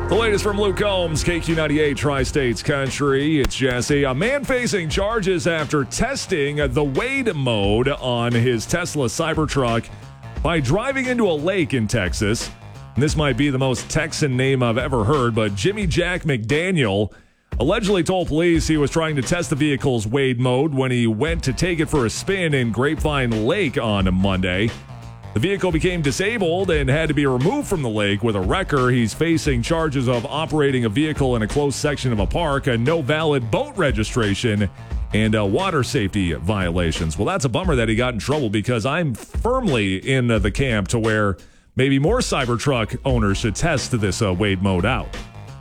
The latest from Luke Combs, KQ98 Tri-States Country. It's Jesse. A man facing charges after testing the Wade mode on his Tesla Cybertruck by driving into a lake in Texas. And this might be the most Texan name I've ever heard, but Jimmy Jack McDaniel allegedly told police he was trying to test the vehicle's Wade mode when he went to take it for a spin in Grapevine Lake on Monday. The vehicle became disabled and had to be removed from the lake with a wrecker. He's facing charges of operating a vehicle in a closed section of a park, a no valid boat registration, and water safety violations. Well, that's a bummer that he got in trouble, because I'm firmly in the camp to where maybe more Cybertruck owners should test this Wade mode out.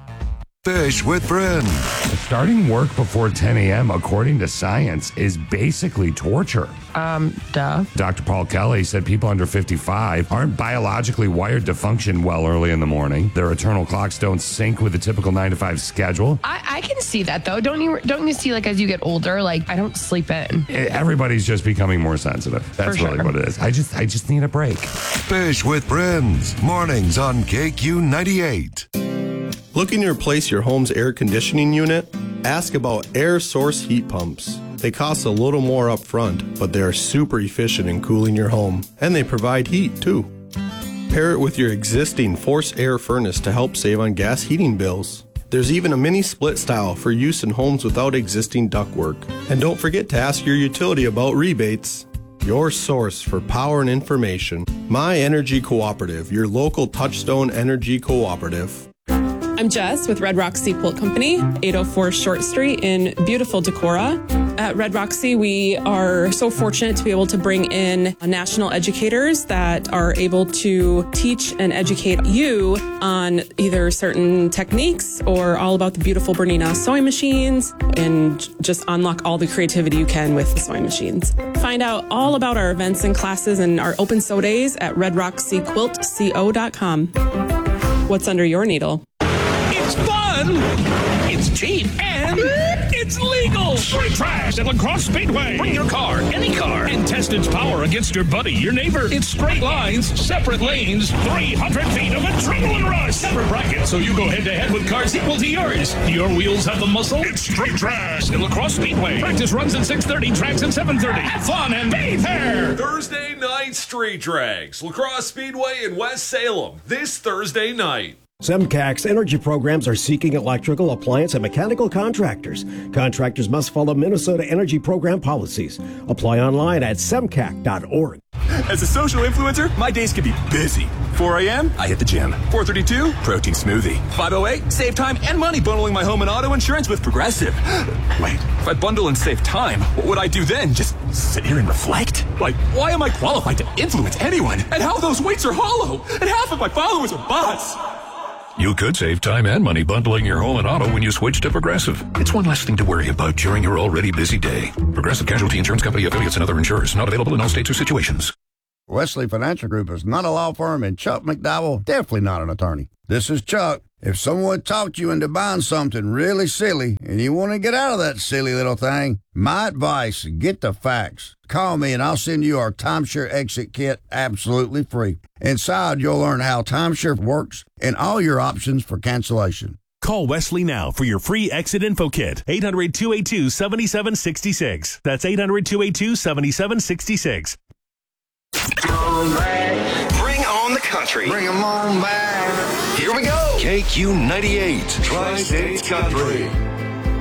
Fish with Friends. Starting work before 10 a.m., according to science, is basically torture. Duh. Dr. Paul Kelly said people under 55 aren't biologically wired to function well early in the morning. Their eternal clocks don't sync with the typical 9-to-5 schedule. I can see that, though. Don't you see, like, as you get older, like, I don't sleep in. Everybody's just becoming more sensitive. That's really what it is. I just need a break. Fish with Friends. Mornings on KQ98. Looking to replace your home's air conditioning unit? Ask about air source heat pumps. They cost a little more up front, but they are super efficient in cooling your home, and they provide heat too. Pair it with your existing forced air furnace to help save on gas heating bills. There's even a mini split style for use in homes without existing ductwork. And don't forget to ask your utility about rebates. Your source for power and information. My Energy Cooperative, your local Touchstone Energy Cooperative. I'm Jess with Red Roxy Quilt Company, 804 Short Street in beautiful Decorah. At Red Roxy, we are so fortunate to be able to bring in national educators that are able to teach and educate you on either certain techniques or all about the beautiful Bernina sewing machines, and just unlock all the creativity you can with the sewing machines. Find out all about our events and classes and our open sew days at redroxyquiltco.com. What's under your needle? It's fun, it's cheap, and it's legal. Straight trash at La Crosse Speedway. Bring your car, any car, and test its power against your buddy, your neighbor. It's straight lines, separate lanes, 300 feet of adrenaline rush. Separate brackets, so you go head-to-head with cars equal to yours. Your wheels have the muscle. It's straight trash at La Crosse Speedway. Practice runs at 6:30, tracks at 7:30. Have fun and be there. Thursday night street drags. La Crosse Speedway in West Salem this Thursday night. SEMCAC's energy programs are seeking electrical, appliance, and mechanical contractors. Contractors must follow Minnesota energy program policies. Apply online at semcac.org. As a social influencer, my days can be busy. 4 a.m., I hit the gym. 4:32, protein smoothie. 5:08, save time and money bundling my home and auto insurance with Progressive. Wait, if I bundle and save time, what would I do then? Just sit here and reflect? Like, why am I qualified to influence anyone? And how those weights are hollow? And half of my followers are bots. You could save time and money bundling your home and auto when you switch to Progressive. It's one less thing to worry about during your already busy day. Progressive Casualty Insurance Company, affiliates, and other insurers. Not available in all states or situations. Wesley Financial Group is not a law firm, and Chuck McDowell definitely not an attorney. This is Chuck. If someone talked you into buying something really silly and you want to get out of that silly little thing, my advice, get the facts. Call me and I'll send you our timeshare exit kit absolutely free. Inside, you'll learn how timeshare works and all your options for cancellation. Call Wesley now for your free exit info kit. 800-282-7766. That's 800-282-7766. Bring on the country. Bring 'em on back. Here we go. KQ98 Tri-States Country.